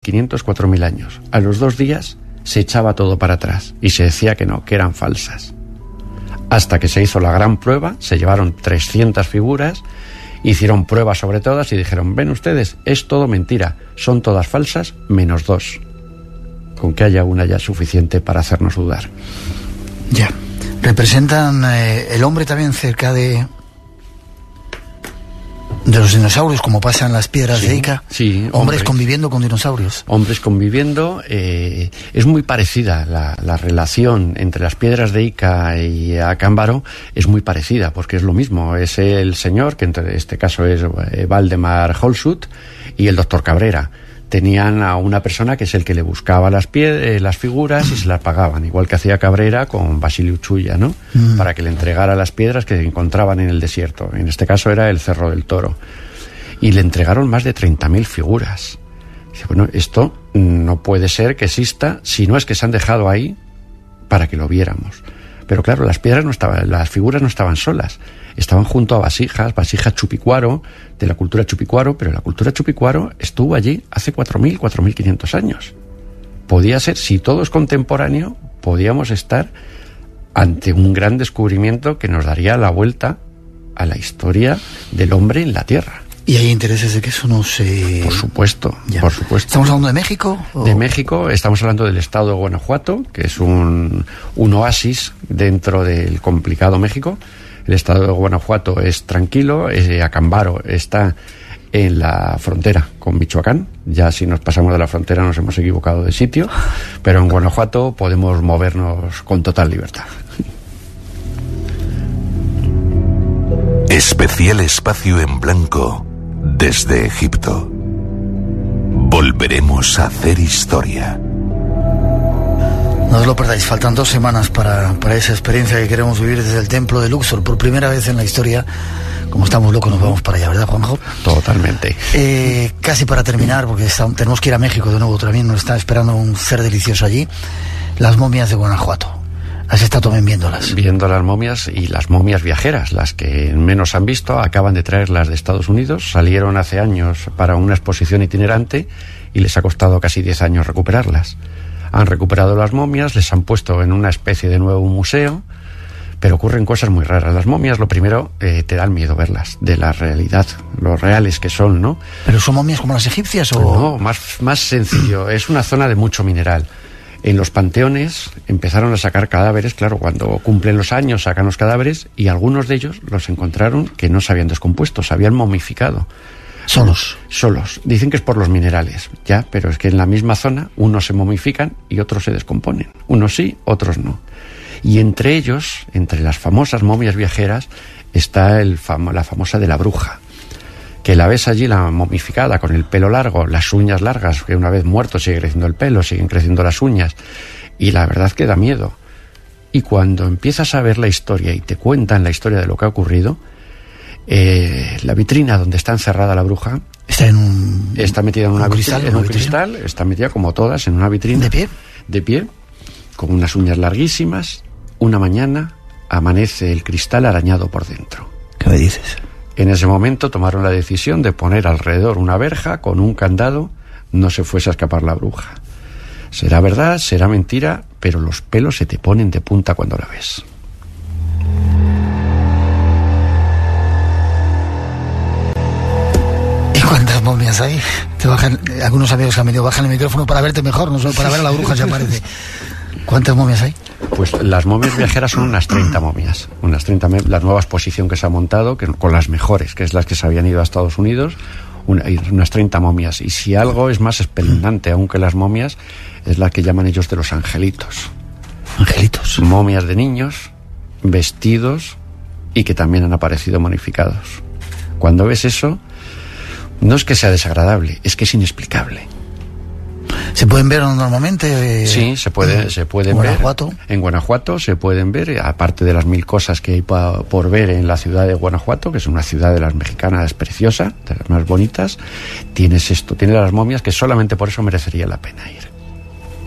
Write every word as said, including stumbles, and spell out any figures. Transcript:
quinientos, cuatro mil años. A los dos días se echaba todo para atrás y se decía que no, que eran falsas. Hasta que se hizo la gran prueba, se llevaron trescientas figuras, hicieron pruebas sobre todas y dijeron, ven ustedes, es todo mentira, son todas falsas menos dos. Con que haya una ya es suficiente para hacernos dudar. Ya. ¿Representan eh, el hombre también cerca de... de los dinosaurios, como pasa en las piedras sí, de Ica? Sí. Hombres, hombres conviviendo con dinosaurios. Hombres conviviendo. Eh, es muy parecida la, la relación entre las piedras de Ica y Acámbaro, es muy parecida, porque es lo mismo. Es el señor, que en este caso es eh, Valdemar Holshut, y el doctor Cabrera. Tenían a una persona que es el que le buscaba las, pie- eh, las figuras y se las pagaban, igual que hacía Cabrera con Basilio Uchuya, ¿no? Mm. Para que le entregara las piedras que encontraban en el desierto. En este caso era el Cerro del Toro. Y le entregaron más de treinta mil figuras. Dice, bueno, esto no puede ser que exista, si no es que se han dejado ahí para que lo viéramos. Pero claro, las piedras no estaban, las figuras no estaban solas. Estaban junto a vasijas, vasijas chupicuaro, de la cultura chupicuaro, pero la cultura chupicuaro estuvo allí hace cuatro mil, cuatro mil quinientos años. Podía ser, si todo es contemporáneo, podíamos estar ante un gran descubrimiento que nos daría la vuelta a la historia del hombre en la Tierra. ¿Y hay intereses de que eso no se...? Por supuesto, ya. por supuesto. ¿Estamos hablando de México? ¿O? De México, estamos hablando del estado de Guanajuato, que es un, un oasis dentro del complicado México. El estado de Guanajuato es tranquilo, eh, Acámbaro está en la frontera con Michoacán. Ya si nos pasamos de la frontera nos hemos equivocado de sitio, pero en Guanajuato podemos movernos con total libertad. Especial espacio en blanco desde Egipto. Volveremos a hacer historia. No os lo perdáis, faltan dos semanas para, para esa experiencia que queremos vivir desde el templo de Luxor. Por primera vez en la historia, como estamos locos, nos vamos para allá, ¿verdad, Juanjo? Totalmente. Eh, casi para terminar, porque está, tenemos que ir a México de nuevo, también nos está esperando un ser delicioso allí. Las momias de Guanajuato. ¿Has estado también viéndolas? Viendo las momias y las momias viajeras, las que menos han visto, acaban de traerlas de Estados Unidos, salieron hace años para una exposición itinerante y les ha costado casi diez años recuperarlas. Han recuperado las momias, les han puesto en una especie de nuevo museo, pero ocurren cosas muy raras. Las momias, lo primero, eh, te dan miedo verlas, de la realidad, lo reales que son, ¿no? ¿Pero son momias como las egipcias o...? No, más, más sencillo, es una zona de mucho mineral. En los panteones empezaron a sacar cadáveres, claro, cuando cumplen los años sacan los cadáveres y algunos de ellos los encontraron que no se habían descompuesto, se habían momificado. ¿Solos? Solos. Dicen que es por los minerales, ya, pero es que en la misma zona unos se momifican y otros se descomponen. Unos sí, otros no. Y entre ellos, entre las famosas momias viajeras, está el famo- la famosa de la bruja, que la ves allí, la momificada, con el pelo largo, las uñas largas, que una vez muerto sigue creciendo el pelo, siguen creciendo las uñas, y la verdad que da miedo. Y cuando empiezas a ver la historia y te cuentan la historia de lo que ha ocurrido, eh, la vitrina donde está encerrada la bruja está en un está metida en una un vitri- cristal, en una un vitrina. cristal, está metida como todas en una vitrina. ¿De pie? De pie, con unas uñas larguísimas. Una mañana amanece el cristal arañado por dentro. ¿Qué me dices? En ese momento tomaron la decisión de poner alrededor una verja con un candado, no se fuese a escapar la bruja. Será verdad, será mentira, pero los pelos se te ponen de punta cuando la ves. ¿Y cuántas momias hay? Te bajan, algunos amigos que han venido bajan el micrófono para verte mejor, no solo para ver a la bruja si aparece. ¿Cuántas momias hay? Pues las momias viajeras son unas treinta momias, unas treinta, la nueva exposición que se ha montado, que, con las mejores, que es las que se habían ido a Estados Unidos, una, unas treinta momias. Y si algo es más espeluznante aún que las momias, es la que llaman ellos de los angelitos. Angelitos. Momias de niños, vestidos, y que también han aparecido momificados. Cuando ves eso, no es que sea desagradable, es que es inexplicable. ¿Se pueden ver normalmente? Eh, sí, se puede, se pueden ver. Guanajuato. En Guanajuato se pueden ver, aparte de las mil cosas que hay pa, por ver en la ciudad de Guanajuato, que es una ciudad de las mexicanas preciosa, de las más bonitas. Tienes esto, tienes las momias, que solamente por eso merecería la pena ir.